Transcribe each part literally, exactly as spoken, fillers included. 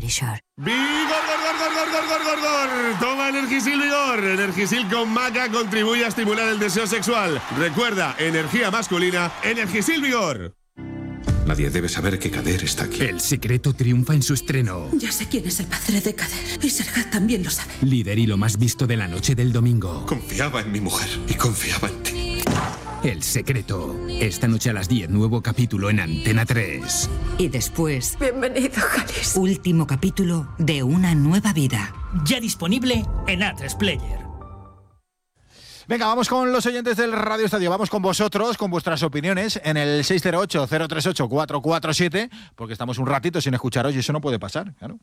Really sure. ¡Vigor, gor, gor, gor, gor, gor, gor, gor! Toma Energisil Vigor. Energisil con maca contribuye a estimular el deseo sexual. Recuerda, energía masculina, Energisil Vigor. Nadie debe saber que Kader está aquí. El secreto triunfa en su estreno. Ya sé quién es el padre de Kader. Y Serhat también lo sabe. Líder y lo más visto de la noche del domingo. Confiaba en mi mujer y confiaba en ti. El secreto. Esta noche a las diez, nuevo capítulo en Antena tres. Y después, Bienvenido, Jalis. último capítulo de Una nueva vida. Ya disponible en A tres Player. Venga, vamos con los oyentes del Radio Estadio. Vamos con vosotros, con vuestras opiniones en el seis cero ocho, cero tres ocho, cuatro cuatro siete, porque estamos un ratito sin escucharos y eso no puede pasar, claro.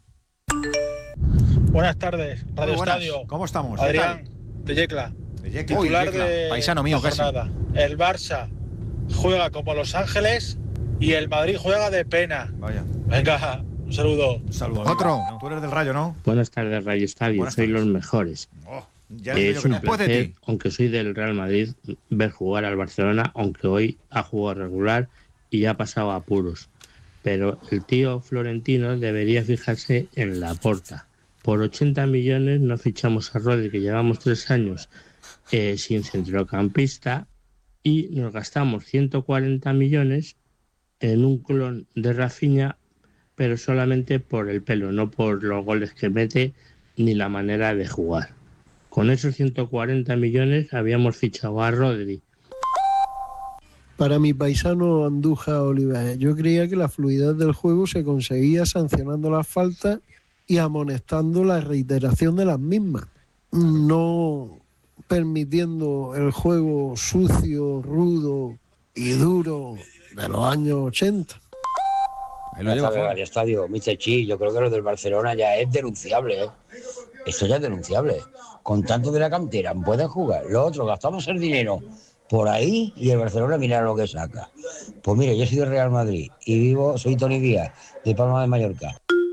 Buenas tardes, Radio buenas. Estadio. ¿Cómo estamos? Adrián, de Yecla. De Yecla. Titular Uy, Yecla. de Paisano mío, la casi. jornada. El Barça juega como Los Ángeles y el Madrid juega de pena. Vaya. Venga, un saludo. Un saludo. Otro. No. Tú eres del Rayo, ¿no? Buenas tardes, Radio Estadio. Buenas Soy tardes. los mejores. Oh, ya Eh, es es un después de placer, ti. aunque soy del Real Madrid, ver jugar al Barcelona, aunque hoy ha jugado regular y ya ha pasado a apuros. Pero el tío Florentino debería fijarse en Laporta. Por ochenta millones no fichamos a Rodri, que llevamos tres años eh, sin centrocampista, y nos gastamos ciento cuarenta millones en un clon de Rafinha, pero solamente por el pelo, no por los goles que mete ni la manera de jugar. Con esos ciento cuarenta millones habíamos fichado a Rodri. Para mi paisano Andújar Olivares, yo creía que la fluidez del juego se conseguía sancionando las faltas y amonestando la reiteración de las mismas, no permitiendo el juego sucio, rudo y duro de los años ochenta. El estadio, mister Chi, yo creo que lo del Barcelona ya es denunciable, ¿eh? Esto ya es denunciable. Con tanto de la cantera pueden jugar. Los otros gastamos el dinero por ahí y el Barcelona mira lo que saca. Pues mire, yo soy de Real Madrid y vivo, soy Tony Díaz, de Palma de Mallorca.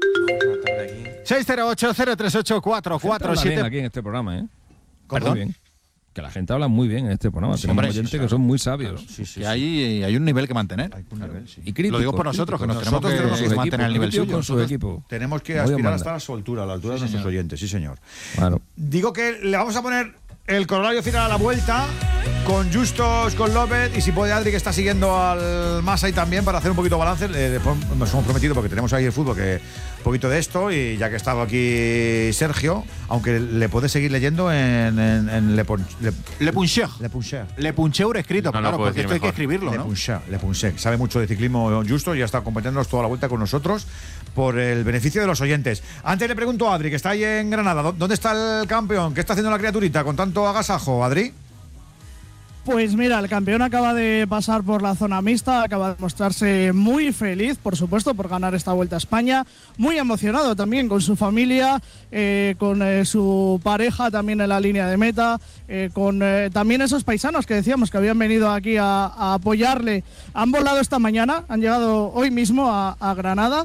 seis cero ocho, cero tres ocho, cuatro cuatro siete. Aquí en este programa, ¿eh? ¿Perdón? Muy bien. Que la gente habla muy bien en este programa. Sí, Tenemos hombre, oyentes sí, claro. que son muy sabios. Claro, sí, sí, que sí. hay, hay un nivel que mantener. Hay un nivel, sí. Y críticos, Lo digo por nosotros, que nos tenemos Nosotros que, tenemos que que mantener el nivel críticos suyo. con su equipo. Tenemos que Como Dios aspirar manda. hasta la soltura, a la altura Sí, de nuestros señor. oyentes, sí señor. Claro. Digo que le vamos a poner el corolario final a la vuelta con Justos, con López y si puede Adri, que está siguiendo al Masai también para hacer un poquito de balance. Eh, después nos hemos prometido, porque tenemos ahí el fútbol, que un poquito de esto, y ya que ha estado aquí Sergio, aunque le puede seguir leyendo en, en, en Le, Pon, Le, Le Puncher. Le Puncher. Le Puncheur escrito, No, no claro, puedo porque decir esto hay que mejor. escribirlo, Le ¿no? Puncher, Le Puncher. Sabe mucho de ciclismo Justos y ha estado acompañándonos toda la vuelta con nosotros por el beneficio de los oyentes. Antes le pregunto a Adri, que está ahí en Granada, ¿dó- ¿dónde está el campeón? ¿Qué está haciendo la criaturita con tanto agasajo, Adri? Pues mira, el campeón acaba de pasar por la zona mixta, acaba de mostrarse muy feliz, por supuesto, por ganar esta Vuelta a España, muy emocionado también con su familia, eh, con eh, su pareja también en la línea de meta, eh, con eh, también esos paisanos que decíamos que habían venido aquí a, a apoyarle. Han volado esta mañana, han llegado hoy mismo a, a Granada.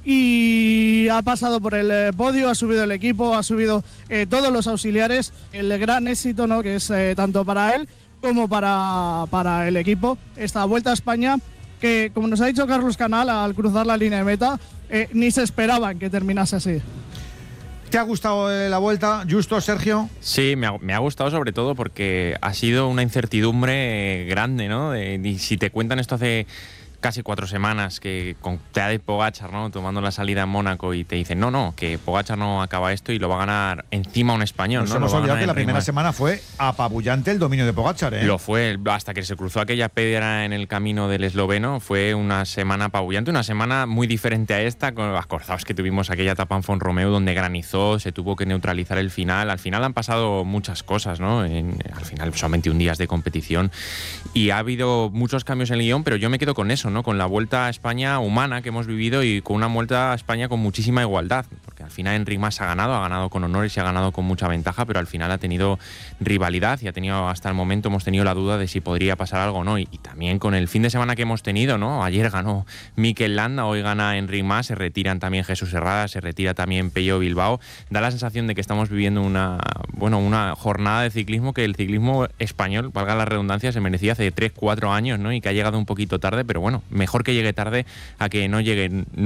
Y ha pasado por el eh, podio, ha subido el equipo, ha subido eh, todos los auxiliares, el gran éxito, ¿no?, que es eh, tanto para él como para, para el equipo, esta Vuelta a España, que como nos ha dicho Carlos Canal al cruzar la línea de meta, eh, ni se esperaban que terminase así. ¿Te ha gustado eh, la vuelta, Justo, Sergio? Sí, me ha, me ha gustado sobre todo porque ha sido una incertidumbre eh, grande, ¿no? De, de si te cuentan esto hace casi cuatro semanas, que con Tadej Pogačar, ¿no?, tomando la salida en Mónaco, y te dicen, no, no, que Pogačar no acaba esto y lo va a ganar encima un español. Nos ¿no? hemos Lo va a olvidado ganar que la en primera Ringmas. semana fue apabullante el dominio de Pogačar, ¿eh? Lo fue, hasta que se cruzó aquella piedra en el camino del esloveno. Fue una semana apabullante, una semana muy diferente a esta, con los acordados que tuvimos aquella etapa en Font-Romeu donde granizó, se tuvo que neutralizar el final. Al final han pasado muchas cosas, ¿no? En, al final son veintiún días de competición y ha habido muchos cambios en el guión, pero yo me quedo con eso, ¿no? Con la Vuelta a España humana que hemos vivido y con una Vuelta a España con muchísima igualdad, porque al final Enric Mas ha ganado, ha ganado con honores y ha ganado con mucha ventaja, pero al final ha tenido rivalidad y ha tenido, hasta el momento hemos tenido la duda de si podría pasar algo o no, y, y también con el fin de semana que hemos tenido, ¿no? Ayer ganó Mikel Landa, hoy gana Enric Mas, se retiran también Jesús Herrada, se retira también Pello Bilbao. Da la sensación de que estamos viviendo una, bueno, una jornada de ciclismo que el ciclismo español, valga la redundancia, se merecía hace tres cuatro años, ¿no? Y que ha llegado un poquito tarde, pero bueno, mejor que llegue tarde a que no llegue